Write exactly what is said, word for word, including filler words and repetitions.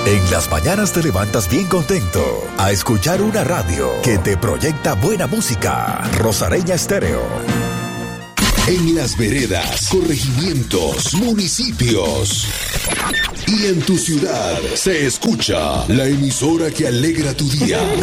En las mañanas te levantas bien contento a escuchar una radio que te proyecta buena música. Rosareña Estéreo. En las veredas, corregimientos, municipios y en tu ciudad se escucha la emisora que alegra tu día.